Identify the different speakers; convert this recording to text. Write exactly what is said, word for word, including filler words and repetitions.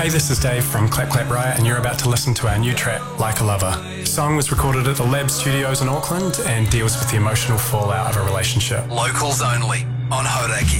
Speaker 1: Hey, this is Dave from Clap Clap Riot, and you're about to listen to our new track, Like a Lover. The song was recorded at the Lab Studios in Auckland and deals with the emotional fallout of a relationship.
Speaker 2: Locals only on Hauraki.